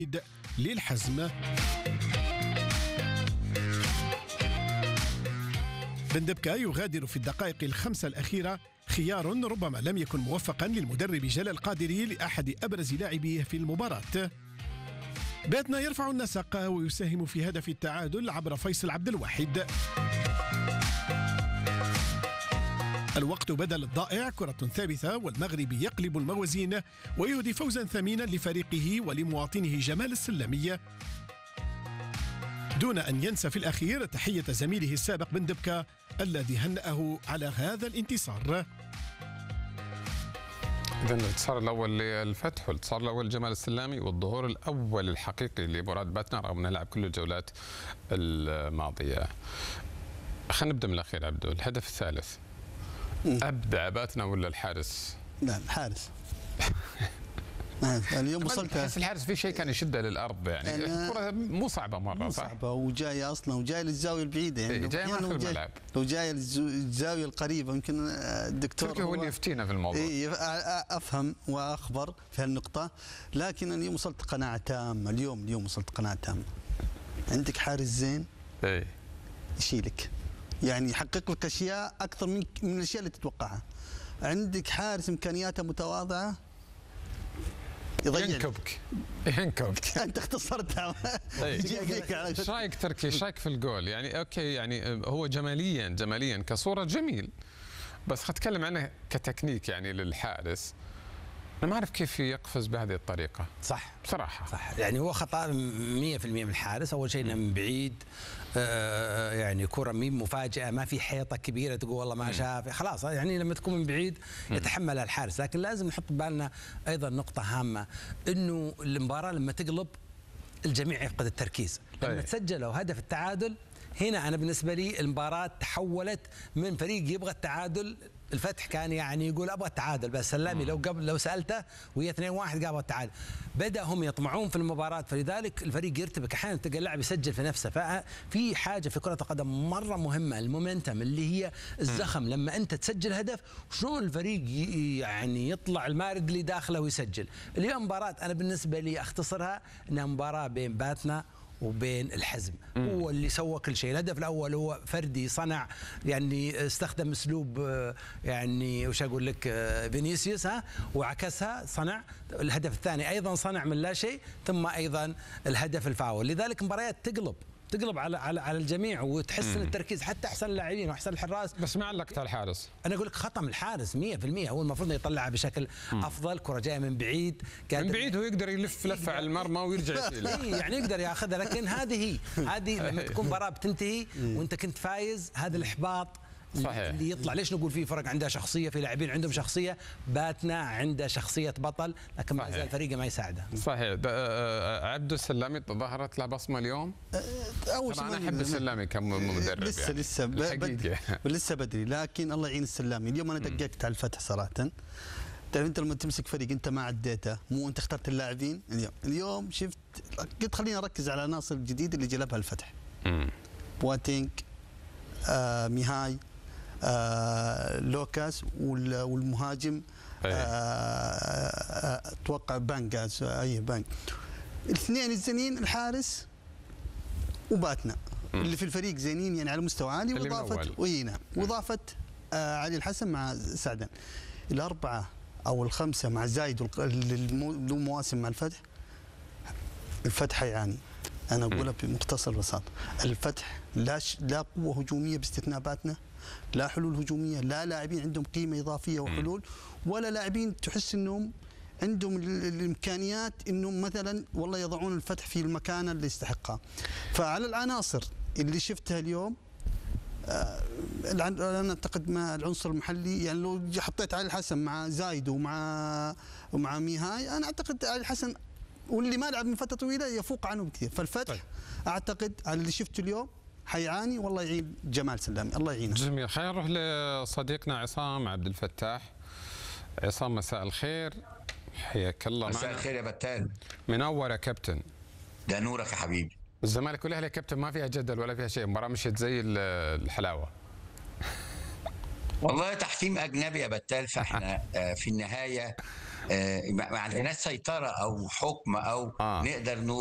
للحزم. بن دبكة يغادر في الدقائق الخمسة الأخيرة، خيار ربما لم يكن موفقا للمدرب جلال قادري لأحد أبرز لاعبيه في المباراة. باتنا يرفع النسق ويساهم في هدف التعادل عبر فيصل عبد الواحد. الوقت بدل الضائع، كرة ثابتة والمغرب يقلب الموازين ويهدي فوزا ثمينا لفريقه ولمواطنه جمال السلامي، دون أن ينسى في الأخير تحية زميله السابق بن دبكة الذي هنأه على هذا الانتصار. إذن الانتصار الأول للفتح والانتصار الأول لجمال السلامي والظهور الأول الحقيقي لمراد باتنا رغم أنه لعب كل الجولات الماضية. خلينا نبدأ من الأخير. عبدو، الهدف الثالث أبدع باتنا ولا الحارس؟ لا الحارس. اليوم وصلت بس الحارس في شيء كان يشده للارض، يعني الكره مو صعبه مره، صح؟ صعبه وجايه اصلا وجايه للزاويه البعيده، يعني جايه ما في الملعب. لو جايه للزاويه القريبه يمكن الدكتور تركي هو اللي يفتينا في الموضوع. افهم واخبر في هالنقطه، لكن اليوم وصلت قناعه تامه. اليوم وصلت قناعه تامه. عندك حارس زين يشيلك، يعني يحقق لك اشياء اكثر من الاشياء اللي تتوقعها. عندك حارس امكانياته متواضعه ينكبك انت اختصرتها. ايش رايك تركي؟ ايش رايك في الجول؟ يعني اوكي، يعني هو جماليا كصوره جميل، بس اتكلم عنه كتكنيك يعني للحارس. انا ما اعرف كيف يقفز بهذه الطريقه. صح بصراحه صح، يعني هو خطا 100% من الحارس. اول شيء من بعيد، يعني كره مين مفاجاه، ما في حيطه كبيره تقول والله ما شاف، خلاص يعني لما تكون من بعيد يتحملها الحارس. لكن لازم نحط بالنا ايضا نقطه هامه، انه المباراه لما تقلب الجميع يفقد التركيز. لما تسجلوا هدف التعادل هنا انا بالنسبه لي المباراه تحولت من فريق يبغى التعادل. الفتح كان يعني يقول ابغى التعادل بس سلامي، لو سالته وهي 2-1 قال التعادل. بدا هم يطمعون في المباراه، فلذلك الفريق يرتبك. احيانا تلقى اللاعب يسجل في نفسه. ففي حاجه في كره القدم مره مهمه، المومنتم اللي هي الزخم. لما انت تسجل هدف شلون الفريق يعني يطلع المارد اللي داخله ويسجل. اليوم مباراه انا بالنسبه لي اختصرها انها مباراه بين باتنا وبين الحزم. هو اللي سوى كل شيء. الهدف الاول هو فردي صنع، يعني استخدم اسلوب يعني وش اقول لك فينيسيوس، وعكسها صنع. الهدف الثاني ايضا صنع من لا شيء، ثم ايضا الهدف الفاول. لذلك مباريات تقلب على الجميع وتحسن التركيز، حتى احسن اللاعبين واحسن الحراس. بس ما علقت على الحارس. انا اقول لك خطا من الحارس 100%. هو المفروض يطلعها بشكل افضل. كره جايه من بعيد، هو يقدر يلف لفه على المرمى ويرجع يشيلها. يعني يقدر ياخذها. لكن هذه لما تكون مباراه بتنتهي وانت كنت فايز، هذا الاحباط صحيح اللي يطلع. ليش نقول في فرق عندها شخصيه، في لاعبين عندهم شخصيه؟ باتنا عنده شخصيه بطل، لكن ما زال فريقه ما يساعده. صحيح. عبدو السلامي ظهرت له بصمه اليوم. اول شيء انا احب السلامي كمدرب، لسه لسه بدري، لكن الله يعين السلامي. اليوم انا دققت على الفتح صراحه. تعرف انت لما تمسك فريق انت ما عديته، مو انت اخترت اللاعبين. اليوم شفت، قلت خليني اركز على العناصر الجديده اللي جلبها الفتح. بواتينج، ميهاي، لوكاس، والمهاجم اتوقع بانجاز، بانج. الاثنين الزينين، الحارس وباتنا اللي في الفريق زينين، يعني على مستوى عالي. واضافه علي الحسن مع سعدان. الاربعه او الخمسه مع زايد له مواسم مع الفتح يعاني. انا اقولها بمختصر البساطه، الفتح لا قوه هجوميه باستثناء باتنا، لا حلول هجوميه، لا لاعبين عندهم قيمه اضافيه وحلول، ولا لاعبين تحس انهم عندهم الامكانيات انهم مثلا والله يضعون الفتح في المكانه اللي يستحقها. فعلى العناصر اللي شفتها اليوم، انا اعتقد ما العنصر المحلي، يعني لو حطيت علي الحسن مع زايد ومع ميهاي، انا اعتقد علي الحسن واللي ما لعب من فتره طويله يفوق عنه بكثير. فالفتح اعتقد على اللي شفته اليوم حيعاني، والله يعين جمال سلامي، الله يعينه. جميل. خلينا نروح لصديقنا عصام عبد الفتاح. عصام مساء الخير، حياك الله. مساء الخير يا بتال. منور يا كابتن. ده نورك يا حبيبي. الزمالك والاهلي يا كابتن ما فيها جدل ولا فيها شيء، المباراه مشيت زي الحلاوه. والله تحكيم اجنبي يا بتال، فاحنا في النهايه ما عندناش سيطره او حكم او نقدر نقول